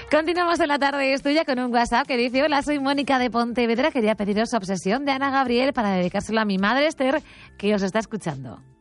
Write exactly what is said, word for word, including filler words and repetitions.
Continuamos en la tarde, es tuya con un WhatsApp que dice: hola, soy Mónica de Pontevedra, quería pediros Obsesión de Ana Gabriel para dedicárselo a mi madre Esther, que os está escuchando.